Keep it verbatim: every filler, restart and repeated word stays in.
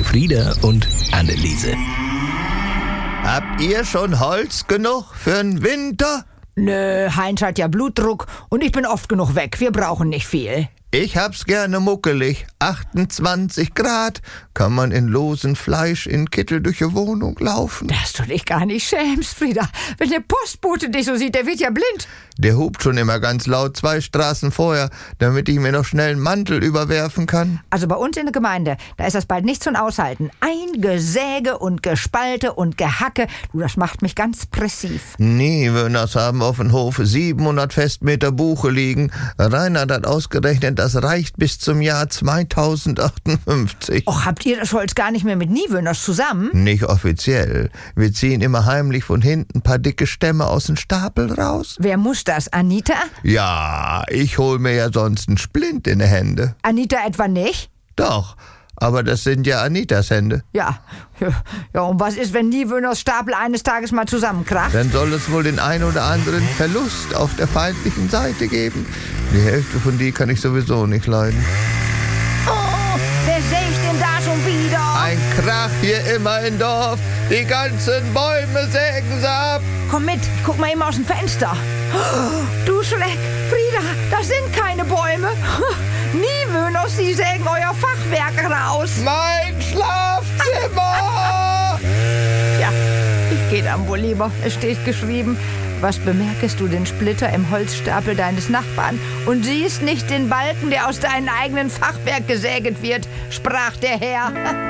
Frieda und Anneliese. Habt ihr schon Holz genug für'n Winter? Nö, Heinz hat ja Blutdruck und ich bin oft genug weg. Wir brauchen nicht viel. Ich hab's gerne muckelig. achtundzwanzig Grad. Kann man in losen Fleisch in Kittel durch die Wohnung laufen. Dass du dich gar nicht schämst, Frieda. Wenn der Postbote dich so sieht, der wird ja blind. Der hupt schon immer ganz laut zwei Straßen vorher, damit ich mir noch schnell einen Mantel überwerfen kann. Also bei uns in der Gemeinde, da ist das bald nicht zum Aushalten. Ein Gesäge und Gespalte und Gehacke. Du, das macht mich ganz pressiv. Nee, Wöhners haben auf dem Hof siebenhundert Festmeter Buche liegen. Reinhard hat ausgerechnet, das reicht bis zum Jahr zweitausendachtundfünfzig. Och, habt ihr das Holz gar nicht mehr mit Niewöhners zusammen? Nicht offiziell. Wir ziehen immer heimlich von hinten ein paar dicke Stämme aus dem Stapel raus. Wer muss das? Anita? Ja, ich hol mir ja sonst einen Splint in die Hände. Anita etwa nicht? Doch, aber das sind ja Anitas Hände. Ja. Ja, und was ist, wenn Niewöhners Stapel eines Tages mal zusammenkracht? Dann soll es wohl den ein oder anderen Verlust auf der feindlichen Seite geben. Die Hälfte von die kann ich sowieso nicht leiden. Oh, wer sägt denn da schon wieder? Ein Krach hier immer im Dorf. Die ganzen Bäume sägen sie ab. Komm mit, guck mal eben aus dem Fenster. Du Schreck, Frieda, das sind keine Bäume. Niewöhners, die sägen euer Fachwerk raus. Mein Schlafzimmer! Ja, ich geh dann wohl lieber. Es steht geschrieben: Was bemerkest du den Splitter im Holzstapel deines Nachbarn und siehst nicht den Balken, der aus deinem eigenen Fachwerk gesäget wird, sprach der Herr.